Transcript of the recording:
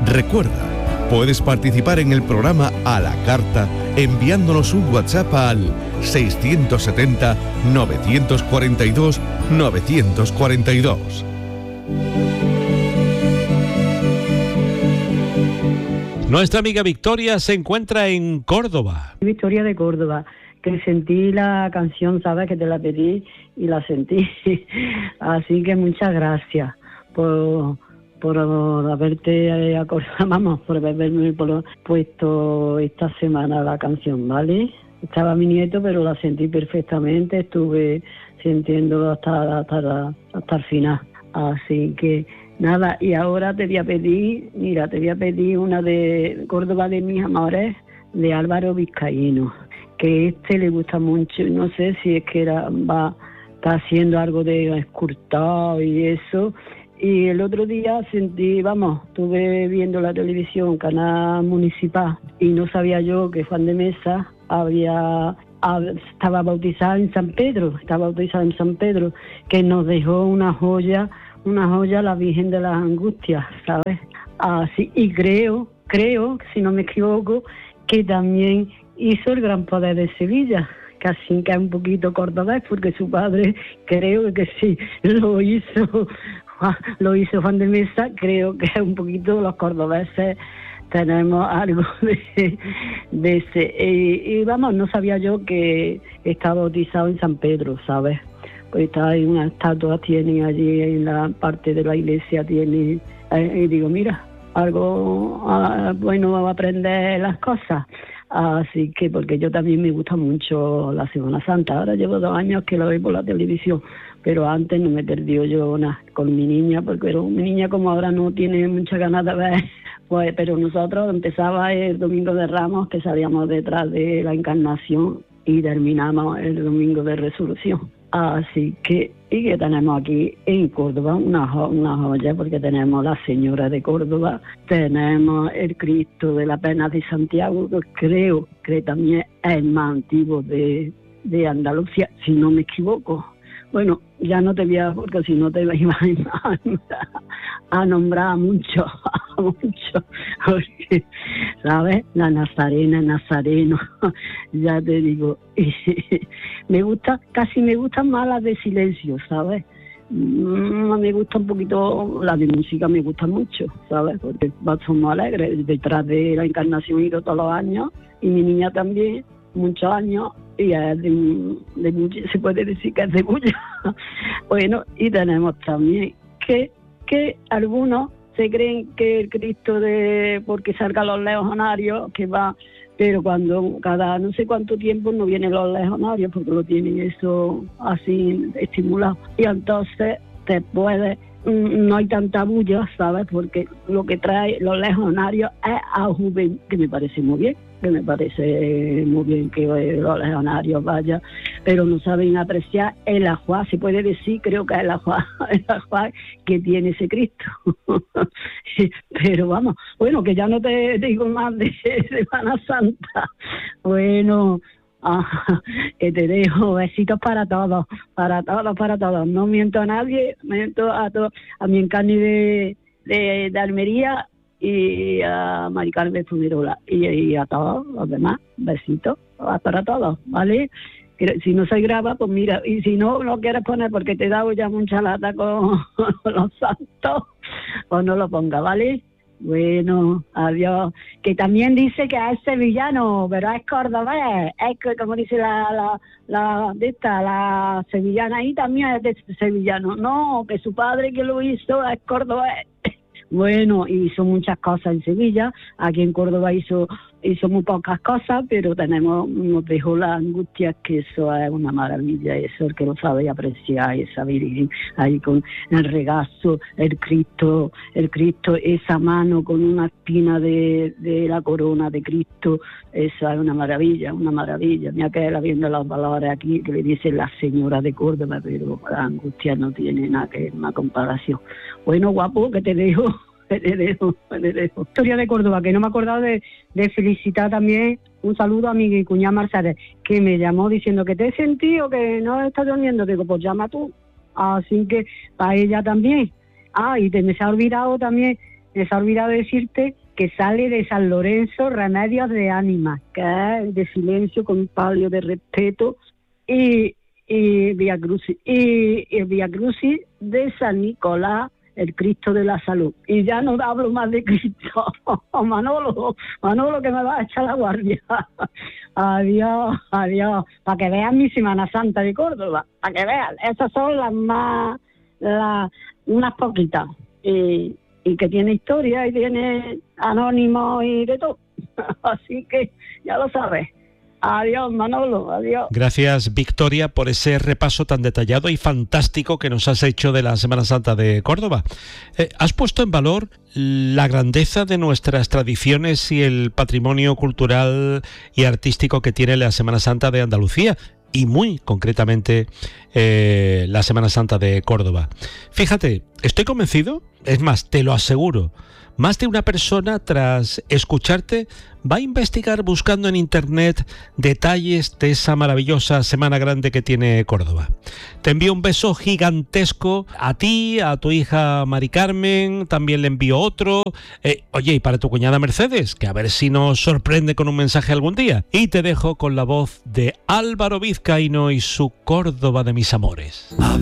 Recuerda, puedes participar en el programa a la carta enviándonos un WhatsApp al 670 942 942. Nuestra amiga Victoria se encuentra en Córdoba. Victoria de Córdoba, que sentí la canción, sabes, que te la pedí y la sentí. Así que muchas gracias por haberte acordado, vamos, por haberme puesto esta semana la canción, ¿vale? Estaba mi nieto, pero la sentí perfectamente, estuve sintiéndolo hasta el final. Así que nada, y ahora te voy a pedir una de Córdoba de mis amores, de Álvaro Vizcaíno, que le gusta mucho, no sé si es que está haciendo algo de escurtado y eso. Y el otro día estuve viendo la televisión, canal municipal, y no sabía yo que Juan de Mesa estaba bautizado en San Pedro, que nos dejó una joya, la Virgen de las Angustias, ¿sabes? Así, y creo, si no me equivoco, que también hizo el Gran Poder de Sevilla, casi que es un poquito cordobés, porque su padre creo que sí lo hizo Juan de Mesa. Creo que es un poquito los cordobeses tenemos algo de ese. Y vamos, no sabía yo que estaba bautizado en San Pedro, ¿sabes? Pues está ahí una estatua, tiene allí en la parte de la iglesia, y digo, mira, algo bueno a aprender las cosas. Así que, porque yo también me gusta mucho la Semana Santa. Ahora llevo 2 años que lo veo por la televisión, pero antes no me perdí yo nada con mi niña, porque mi niña como ahora no tiene muchas ganas de ver, pues, pero nosotros empezaba el Domingo de Ramos, que salíamos detrás de la Encarnación, y terminamos el Domingo de Resurrección. Así que, y que tenemos aquí en Córdoba una joya, porque tenemos la Señora de Córdoba, tenemos el Cristo de la Pena de Santiago, que creo que también es el más antiguo de Andalucía, si no me equivoco. Bueno, ya no te voy a, porque si no te iba a nombrar mucho, porque, ¿sabes? La Nazarena, Nazareno, ya te digo, me gusta más las de silencio, ¿sabes? Me gusta un poquito, la de música me gusta mucho, ¿sabes? Porque somos alegres, detrás de la Encarnación he ido todos los años, y mi niña también, muchos años, y es se puede decir que es de bulla. Bueno, y tenemos también que algunos se creen que el Cristo porque salgan los legionarios, que va, pero cuando cada no sé cuánto tiempo no vienen los legionarios, porque lo tienen eso así estimulado, y entonces te puede, no hay tanta bulla, ¿sabes? Porque lo que trae los legionarios es a juventud, que me parece muy bien, que los legionarios vayan, pero no saben apreciar el ajuar, se puede decir, creo que es el ajuar que tiene ese Cristo. Pero vamos, bueno, que ya no te digo más de Semana Santa. Bueno, que te dejo besitos para todos. No miento a nadie, miento a todos, a mi Encarni de Almería y a Mari Carmen Fumerola y a todos los demás, besitos para todos, ¿vale? Si no se graba, pues mira, y si no lo quieres poner porque te he dado ya mucha lata con los santos, pues no lo ponga, ¿vale? Bueno, adiós. Que también dice que es sevillano, pero es cordobés, es que, como dice la sevillana, ahí también es de sevillano. No, que su padre que lo hizo es cordobés. Bueno, hizo muchas cosas en Sevilla, aquí en Córdoba hizo muy pocas cosas, pero nos dejó las angustias, que eso es una maravilla, eso el que lo sabe apreciar, esa Virgen ahí con el regazo, el Cristo, esa mano con una espina de la corona de Cristo, eso es una maravilla. Mira que él viendo los valores aquí, que le dice la Señora de Córdoba, pero la angustia no tiene nada que ver, una comparación. Bueno, guapo, que te dejo. Victoria de Córdoba, que no me he acordado de felicitar también, un saludo a mi cuñada Mercedes, que me llamó diciendo que te he sentido, que no estás durmiendo. Digo, pues llama tú. Así que para ella también. Y me se ha olvidado también me se ha olvidado decirte que sale de San Lorenzo Remedios de Ánimas, que es de silencio con palio de respeto, y Vía Crucis, y el Vía Crucis de San Nicolás, el Cristo de la Salud. Y ya no hablo más de Cristo. Manolo, que me va a echar la guardia. Adiós. Para que vean mi Semana Santa de Córdoba, para que vean. Esas son unas poquitas. Y que tiene historia y tiene anónimos y de todo. Así que ya lo sabes. Adiós, Manolo, adiós. Gracias, Victoria, por ese repaso tan detallado y fantástico que nos has hecho de la Semana Santa de Córdoba. Has puesto en valor la grandeza de nuestras tradiciones y el patrimonio cultural y artístico que tiene la Semana Santa de Andalucía, y muy concretamente la Semana Santa de Córdoba. Fíjate, estoy convencido, es más, te lo aseguro, más de una persona, tras escucharte, va a investigar buscando en internet detalles de esa maravillosa Semana Grande que tiene Córdoba. Te envío un beso gigantesco a ti, a tu hija Mari Carmen, también le envío otro. Oye, y para tu cuñada Mercedes, que a ver si nos sorprende con un mensaje algún día. Y te dejo con la voz de Álvaro Vizcaíno y su Córdoba de mis amores.